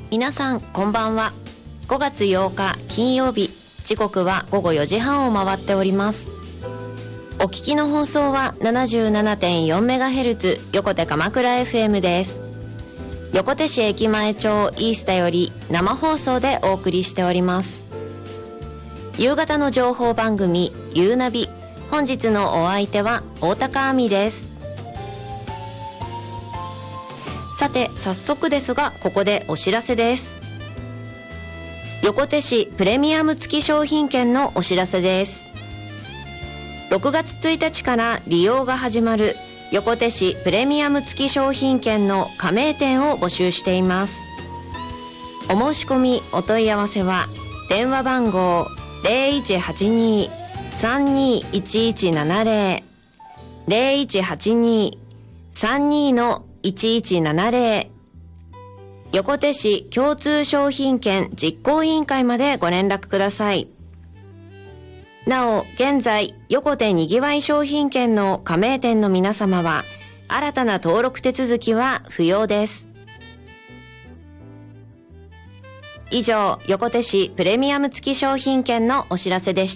皆さんこんばんは。5月8日金曜日、時刻は午後4時半を回っております。お聞きの放送は 77.4MHz 横手鎌倉 FM です。横手市駅前町イースタより生放送でお送りしております。夕方の情報番組ゆうナビ、本日のお相手は大高亜美です。さて早速ですが、ここでお知らせです。横手市プレミアム付き商品券のお知らせです。6月1日から利用が始まる横手市プレミアム付き商品券の加盟店を募集しています。お申し込みお問い合わせは電話番号 0182-321170 0182-32-1170 横手市共通商品券実行委員会までご連絡ください。なお、現在横手にぎわい商品券の加盟店の皆様は新たな登録手続きは不要です。以上、横手市プレミアム付き商品券のお知らせでした。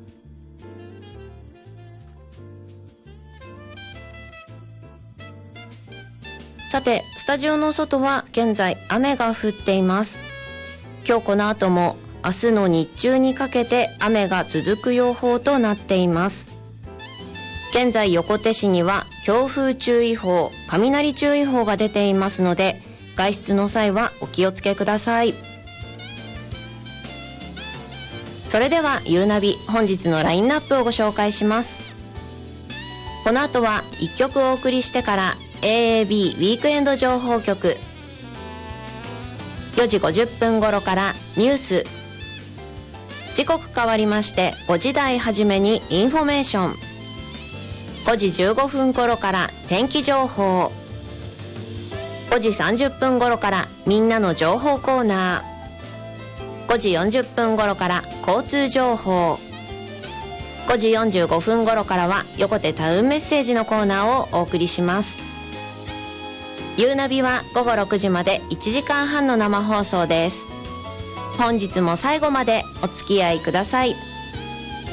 さて、スタジオの外は現在雨が降っています。今日この後も明日の日中にかけて雨が続く予報となっています。現在横手市には強風注意報、雷注意報が出ていますので、外出の際はお気をつけください。それではゆうナビ、本日のラインナップをご紹介します。この後は1曲お送りしてから AAB ウィークエンド情報局、4時50分頃からニュース、時刻変わりまして5時台初めにインフォメーション、5時15分頃から天気情報、5時30分頃からみんなの情報コーナー、5時40分頃から交通情報、5時45分頃からは横手タウンメッセージのコーナーをお送りします。ゆうナビは午後6時まで1時間半の生放送です。本日も最後までお付き合いください。